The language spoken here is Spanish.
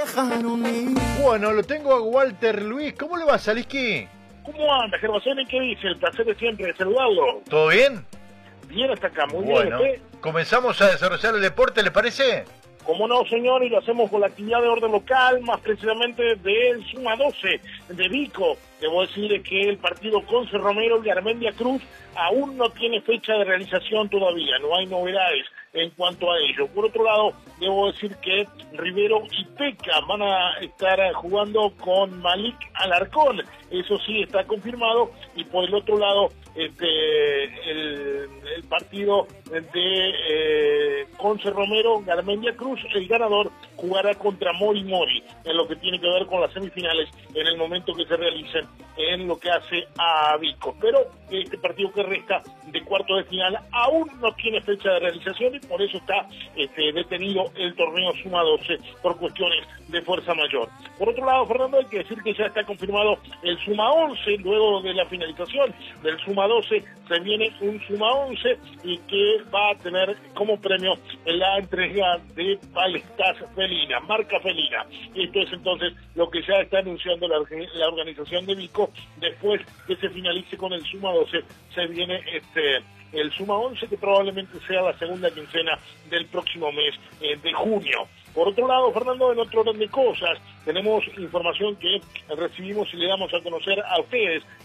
dejaron ir. Bueno, lo tengo a Walter Luis. ¿Cómo le va, Salisky? ¿Cómo anda, Gervasoni? ¿Qué dice? El placer de siempre de saludarlo. ¿Todo bien? Bien hasta acá, muy Bueno, bien. comenzamos a desarrollar el deporte, ¿le parece? Como no, señor, y lo hacemos con la actividad de orden local, más precisamente del Suma 12 de Vico. Debo decir que el partido con Cerro Romero y Garmendia Cruz aún no tiene fecha de realización todavía, no hay novedades en cuanto a ello. Por otro lado, debo decir que Rivero y Peca van a estar jugando con Malik Alarcón, eso sí está confirmado, y por el otro lado, el partido de Conce Romero, Garmendia Cruz, el ganador jugará contra Mori Mori, en lo que tiene que ver con las semifinales, en el momento que se realicen en lo que hace a Vico. Pero este partido que resta de cuarto de final aún no tiene fecha de realización y por eso está detenido el torneo Suma 12 por cuestiones de fuerza mayor. Por otro lado, Fernando, hay que decir que ya está confirmado el Suma 11, luego de la finalización del Suma 12 se viene un Suma 11 y que va a tener como premio la entrega de paletas felinas, marca felina. Esto es entonces lo que ya está anunciando la organización de Vico. Después que se finalice con el Suma 12, se viene el Suma 11, que probablemente sea la segunda quincena del próximo mes de junio. Por otro lado, Fernando, en otro orden de cosas, tenemos información que recibimos y le damos a conocer a ustedes